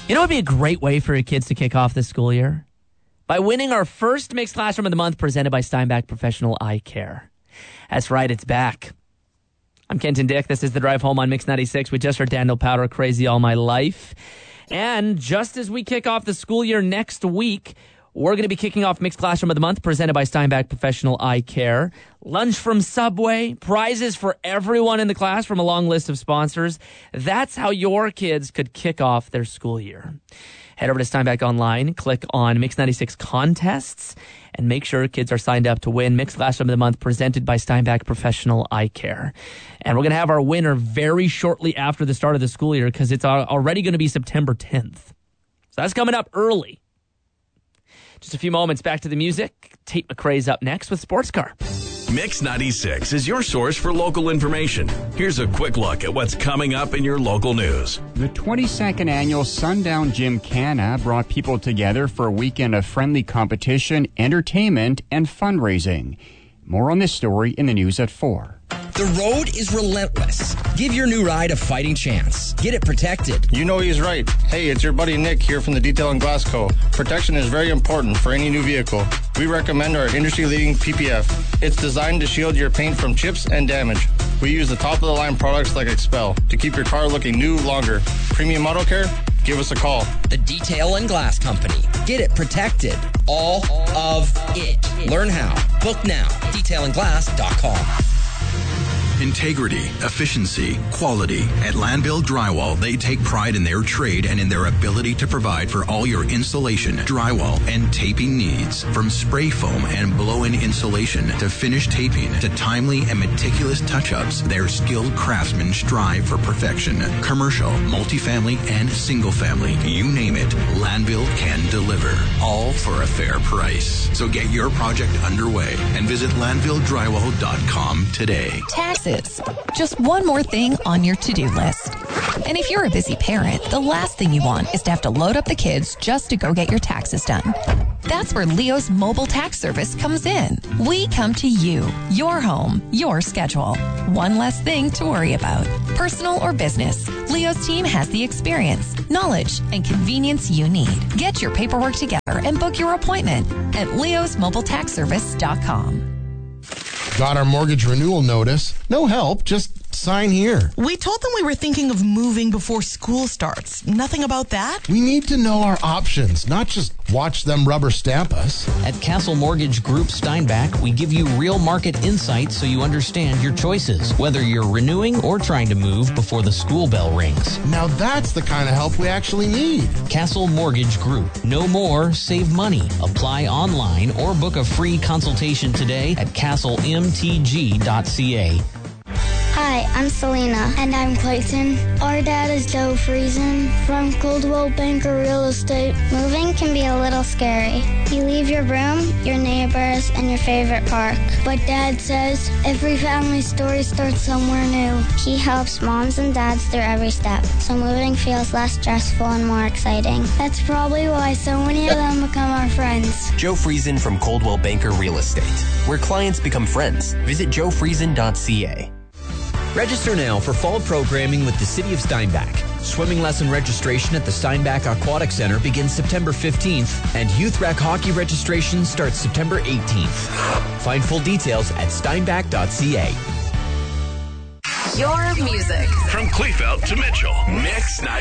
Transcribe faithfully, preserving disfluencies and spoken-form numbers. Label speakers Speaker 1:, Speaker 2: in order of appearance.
Speaker 1: You know what would be a great way for your kids to kick off this school year? By winning our first Mixed Classroom of the Month presented by Steinbach Professional Eye Care. That's right, it's back. I'm Kenton Dick. This is The Drive Home on Mix ninety-six. We just heard Daniel Powder, Crazy All My Life. And just as we kick off the school year next week, we're going to be kicking off Mixed Classroom of the Month presented by Steinbach Professional Eye Care. Lunch from Subway, prizes for everyone in the class from a long list of sponsors. That's how your kids could kick off their school year. Head over to Steinbach Online, click on Mix ninety-six Contests, and make sure kids are signed up to win Mixed Classroom of the Month presented by Steinbach Professional Eye Care. And we're going to have our winner very shortly after the start of the school year because it's already going to be September tenth. So that's coming up early. Just a few moments, back to the music. Tate McRae's up next with Sports Car.
Speaker 2: Mix ninety-six is your source for local information. Here's a quick look at what's coming up in your local news.
Speaker 3: The twenty-second annual Sundown Gymkhana brought people together for a weekend of friendly competition, entertainment, and fundraising. More on this story in the news at four.
Speaker 4: The road is relentless. Give your new ride a fighting chance. Get it protected.
Speaker 5: You know he's right. Hey, it's your buddy Nick here from the Detail and Glass Co. Protection is very important for any new vehicle. We recommend our industry-leading P P F. It's designed to shield your paint from chips and damage. We use the top-of-the-line products like Expel to keep your car looking new longer. Premium Auto Care? Give us a call.
Speaker 4: The Detail and Glass Company. Get it protected. All of it. Learn how. Book now. detail and glass dot com.
Speaker 6: Integrity, efficiency, quality. At Landville Drywall, they take pride in their trade and in their ability to provide for all your insulation, drywall, and taping needs. From spray foam and blow-in insulation to finished taping to timely and meticulous touch-ups, their skilled craftsmen strive for perfection. Commercial, multifamily, and single-family, you name it, Landville can deliver. All for a fair price. So get your project underway and visit landville drywall dot com today.
Speaker 7: Taxes. Just one more thing on your to-do list. And if you're a busy parent, the last thing you want is to have to load up the kids just to go get your taxes done. That's where Leo's mobile tax service comes in. We come to you, your home, your schedule. One less thing to worry about. Personal or business, Leo's team has the experience, knowledge, and convenience you need. Get your paperwork together and book your appointment at leos mobile tax service dot com.
Speaker 8: Got our mortgage renewal notice. No help, just sign here.
Speaker 9: We told them we were thinking of moving before school starts. Nothing about that?
Speaker 8: We need to know our options, not just watch them rubber stamp us.
Speaker 10: At Castle Mortgage Group Steinbach, we give you real market insight so you understand your choices, whether you're renewing or trying to move before the school bell rings.
Speaker 8: Now that's the kind of help we actually need.
Speaker 10: Castle Mortgage Group. Know more, save money. Apply online or book a free consultation today at castle m t g dot c a.
Speaker 11: Hi, I'm Selena. And I'm Clayton. Our dad is Joe Friesen from Coldwell Banker Real Estate. Moving can be a little scary. You leave your room, your neighbors, and your favorite park. But Dad says every family story starts somewhere new. He helps moms and dads through every step, so moving feels less stressful and more exciting. That's probably why so many of them become our friends.
Speaker 12: Joe Friesen from Coldwell Banker Real Estate, where clients become friends. Visit joe friesen dot c a.
Speaker 4: Register now for fall programming with the City of Steinbach. Swimming lesson registration at the Steinbach Aquatic Center begins September fifteenth, and Youth Rec Hockey registration starts September eighteenth. Find full details at steinbach dot c a.
Speaker 7: Your music.
Speaker 2: From Kleefeld to Mitchell, Mix